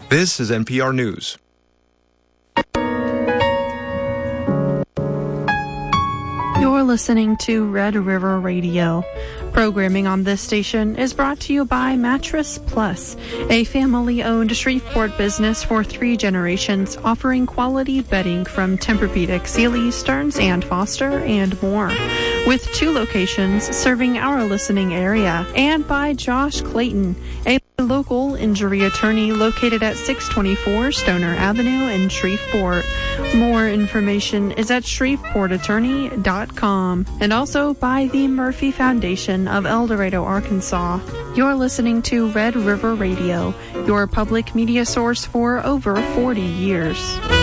This is NPR News. You're listening to Red River Radio. Programming on this station is brought to you by Mattress Plus, a family-owned Shreveport business for 3 generations, offering quality bedding from Tempur-Pedic, Sealy, Stearns & Foster, and more, with 2 locations serving our listening area. And by Josh Clayton, a local injury attorney located at 624 Stoner Avenue in Shreveport. More information is at shreveportattorney.com. And also by the Murphy Foundation of El Dorado, Arkansas. You're listening to Red River Radio, your public media source for over 40 years.